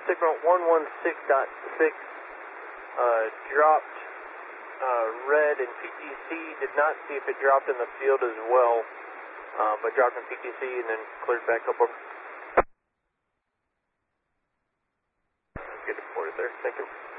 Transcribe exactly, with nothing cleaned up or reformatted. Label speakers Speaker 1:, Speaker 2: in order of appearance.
Speaker 1: signal one one six point six uh, dropped uh, red in P T C. Did not see if it dropped in the field as well, uh, but dropped in P T C and then cleared back up. Over. Get reported there. Thank you.